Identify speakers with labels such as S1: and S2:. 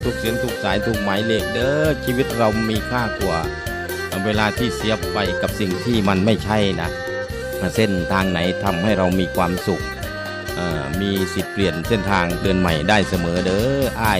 S1: ทุกเสียงทุกสายทุกหมายเลขเด้อชีวิตเรามีค่ากว่าเวลาที่เสียไปกับสิ่งที่มันไม่ใช่นะเส้นทางไหนทำให้เรามีความสุขมีสิทธิ์เปลี่ยนเส้นทางเดินใหม่ได้เสมอเด้ออ้าย